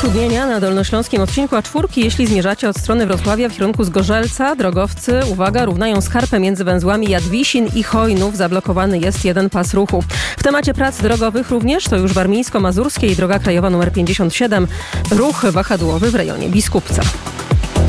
utrudnienia na dolnośląskim odcinku A4. Jeśli zmierzacie od strony Wrocławia w kierunku Zgorzelca, drogowcy, uwaga, równają skarpę między węzłami Jadwisin i Chojnów. Zablokowany jest jeden pas ruchu. W temacie prac drogowych również to już warmińsko-mazurskie i droga krajowa nr 57. Ruch wahadłowy w rejonie Biskupca.